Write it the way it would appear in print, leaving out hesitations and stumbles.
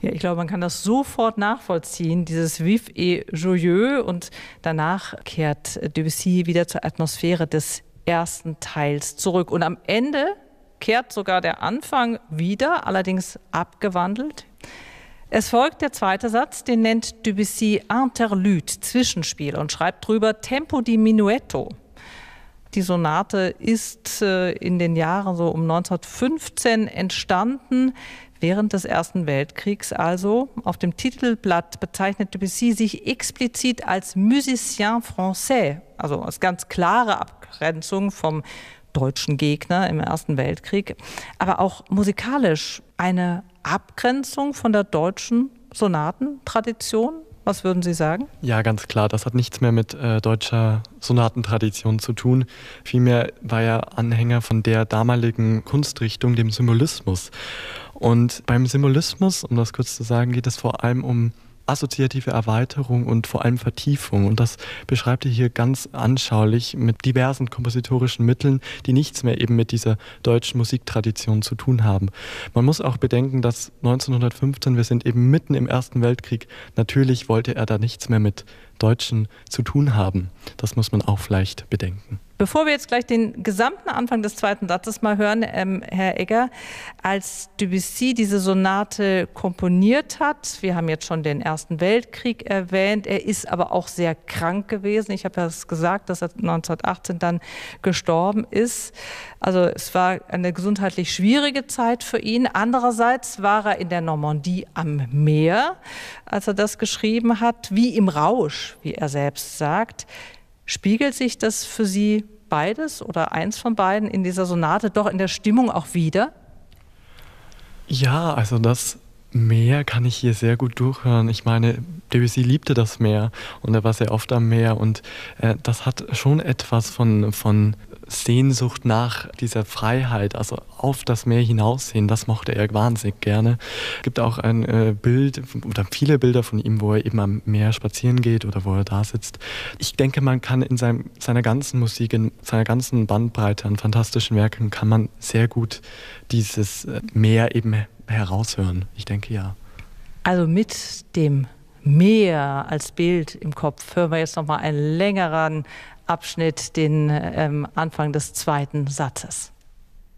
Ja, ich glaube, man kann das sofort nachvollziehen, dieses Vif et Joyeux. Und danach kehrt Debussy wieder zur Atmosphäre des ersten Teils zurück. Und am Ende kehrt sogar der Anfang wieder, allerdings abgewandelt. Es folgt der zweite Satz, den nennt Debussy Interlude, Zwischenspiel, und schreibt drüber Tempo di Minuetto. Die Sonate ist in den Jahren so um 1915 entstanden, während des Ersten Weltkriegs also. Auf dem Titelblatt bezeichnet Debussy sich explizit als Musicien français, also als ganz klare Abgrenzung vom deutschen Gegner im Ersten Weltkrieg, aber auch musikalisch eine Abgrenzung von der deutschen Sonatentradition. Was würden Sie sagen? Ja, ganz klar. Das hat nichts mehr mit deutscher Sonatentradition zu tun. Vielmehr war er Anhänger von der damaligen Kunstrichtung, dem Symbolismus. Und beim Symbolismus, um das kurz zu sagen, geht es vor allem um assoziative Erweiterung und vor allem Vertiefung. Und das beschreibt er hier ganz anschaulich mit diversen kompositorischen Mitteln, die nichts mehr eben mit dieser deutschen Musiktradition zu tun haben. Man muss auch bedenken, dass 1915, wir sind eben mitten im Ersten Weltkrieg, natürlich wollte er da nichts mehr mit Deutschen zu tun haben. Das muss man auch vielleicht bedenken. Bevor wir jetzt gleich den gesamten Anfang des zweiten Satzes mal hören, Herr Egger, als Debussy diese Sonate komponiert hat, wir haben jetzt schon den Ersten Weltkrieg erwähnt, er ist aber auch sehr krank gewesen. Ich habe ja gesagt, dass er 1918 dann gestorben ist. Also es war eine gesundheitlich schwierige Zeit für ihn. Andererseits war er in der Normandie am Meer, als er das geschrieben hat, wie im Rausch, wie er selbst sagt. Spiegelt sich das für Sie beides oder eins von beiden in dieser Sonate doch in der Stimmung auch wieder? Ja, also das Meer kann ich hier sehr gut durchhören. Ich meine, Debussy liebte das Meer und er war sehr oft am Meer und das hat schon etwas von Sehnsucht nach dieser Freiheit, also auf das Meer hinaussehen, das mochte er wahnsinnig gerne. Es gibt auch ein Bild oder viele Bilder von ihm, wo er eben am Meer spazieren geht oder wo er da sitzt. Ich denke, man kann in seiner ganzen Musik, in seiner ganzen Bandbreite an fantastischen Werken, kann man sehr gut dieses Meer eben heraushören. Ich denke, ja. Also mit dem Meer als Bild im Kopf hören wir jetzt noch mal einen längeren Abschnitt, den Anfang des zweiten Satzes.